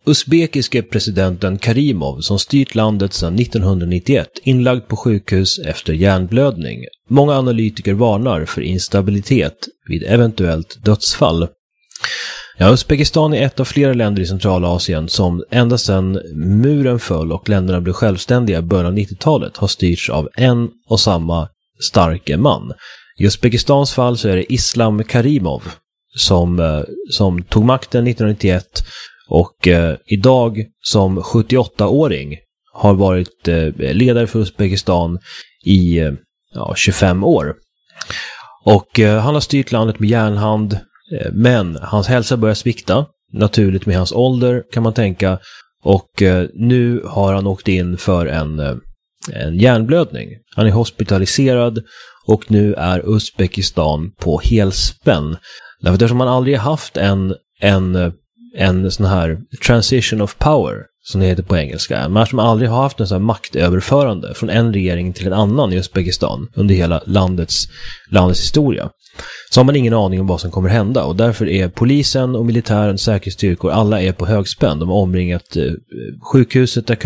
Uzbekiske presidenten Karimov som styrt landet sedan 1991 inlagd på sjukhus efter hjärnblödning. Många analytiker varnar för instabilitet vid eventuellt dödsfall. Ja, Uzbekistan är ett av flera länder i Centralasien som ända sedan muren föll och länderna blev självständiga i början av 90-talet har styrts av en och samma starke man. I Uzbekistans fall så är det Islam Karimov som tog makten 1991 och idag som 78-åring har varit ledare för Uzbekistan i 25 år. Och han har styrt landet med järnhand, men hans hälsa börjar svikta, naturligt med hans ålder kan man tänka, och nu har han åkt in för en hjärnblödning. Han är hospitaliserad och nu är Uzbekistan på helspänn. Därför eftersom man aldrig haft en sån här transition of power, som det heter på engelska. Man har aldrig haft en sån här maktöverförande från en regering till en annan i Uzbekistan under hela landets historia. Så har man ingen aning om vad som kommer hända, och därför är polisen och militären, säkerhetsstyrkor, alla är på högspänn. De har omringat sjukhuset där